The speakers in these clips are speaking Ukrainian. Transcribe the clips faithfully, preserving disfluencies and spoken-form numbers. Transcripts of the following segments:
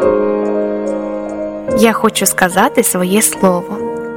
Я хочу сказати своє слово.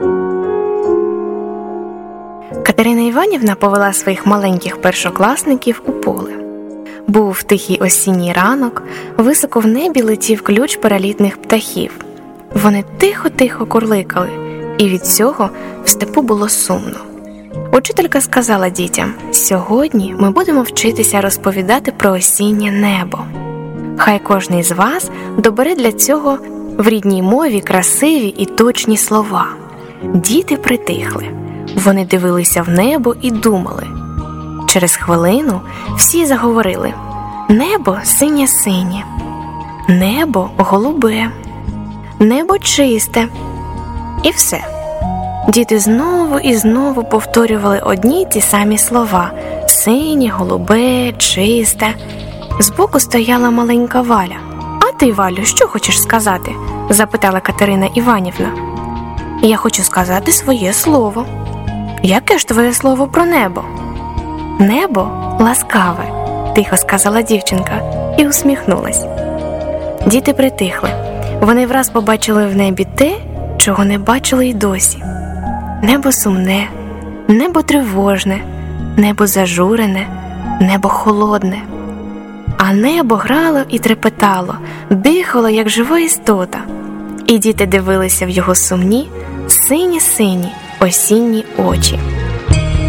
Катерина Іванівна повела своїх маленьких першокласників у поле. Був тихий осінній ранок, високо в небі летів ключ перелітних птахів. Вони тихо-тихо курликали, і від цього в степу було сумно. Учителька сказала дітям: «Сьогодні ми будемо вчитися розповідати про осіннє небо. Хай кожний з вас добере для цього в рідній мові красиві і точні слова». Діти притихли. Вони дивилися в небо і думали. Через хвилину всі заговорили: «Небо синє-синє, небо голубе, небо чисте». І все. Діти знову і знову повторювали одні й ті самі слова: синє, голубе, чисте. Збоку стояла маленька Валя. «А ти, Валю, що хочеш сказати?» – запитала Катерина Іванівна. «Я хочу сказати своє слово». «Яке ж твоє слово про небо?» «Небо ласкаве», – тихо сказала дівчинка і усміхнулась. Діти притихли. Вони враз побачили в небі те, чого не бачили й досі. Небо сумне, небо тривожне, небо зажурене, небо холодне. А небо грало і трепетало, дихало, як жива істота. І діти дивилися в його сумні, сині-сині осінні очі.